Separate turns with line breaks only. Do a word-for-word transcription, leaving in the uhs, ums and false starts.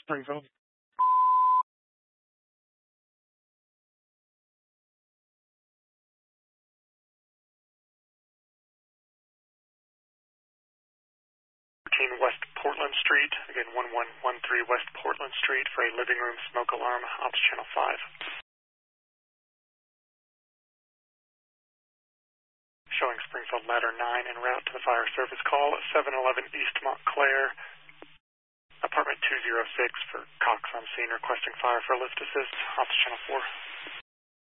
Springfield.
West Portland Street, again one one one three West Portland Street for a living room smoke alarm, Ops Channel five. Showing Springfield Ladder nine en route to the fire service call at seven eleven East Montclair, apartment two oh six for Cox on scene requesting fire for lift assist, Ops Channel four.